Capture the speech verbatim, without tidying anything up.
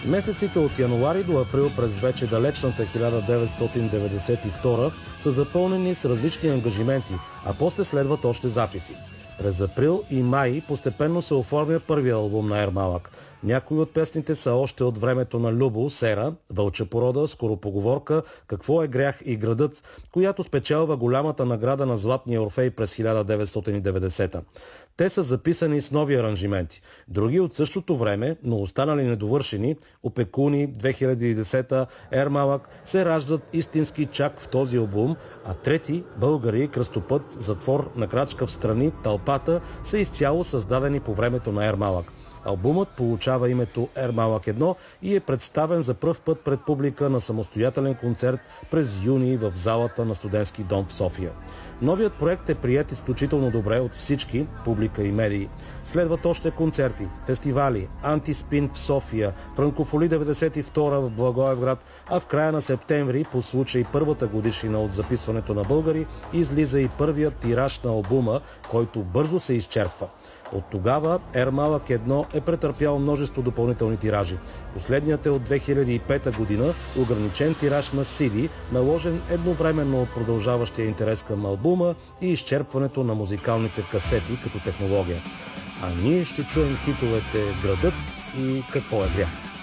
Месеците от януари до април през вече далечната хиляда деветстотин деветдесет и втора са запълнени с различни ангажименти, а после следват още записи. През април и май постепенно се оформя първия албум на Ермалак. Някои от песните са още от времето на Любо, Сера, Вълча порода, Скоропоговорка, Какво е грях и Градът, която спечелва голямата награда на Златния Орфей през хиляда деветстотин и деветдесета. Те са записани с нови аранжименти. Други от същото време, но останали недовършени, Опекуни, две хиляди и десета, Ермалак, се раждат истински чак в този албум, а трети, Българи, Кръстопът, Затвор, На крачка в страни, Тълпата, са изцяло създадени по времето на Ермалак. Албумът получава името Ермалак едно и е представен за пръв път пред публика на самостоятелен концерт през юни в залата на Студентски дом в София. Новият проект е приет изключително добре от всички, публика и медии. Следват още концерти, фестивали, Антиспин в София, Франкофоли деветдесет и втора в Благоевград, а в края на септември, по случай първата годишнина от записването на Българи, излиза и първият тираж на албума, който бързо се изчерпва. От тогава Ермалак едно е претърпял множество допълнителни тиражи. Последният е от две хиляди и пета година, ограничен тираж на си ди, наложен едновременно от продължаващия интерес към албума и изчерпването на музикалните касети като технология. А ние ще чуем хитовете Градът и Какво е грях.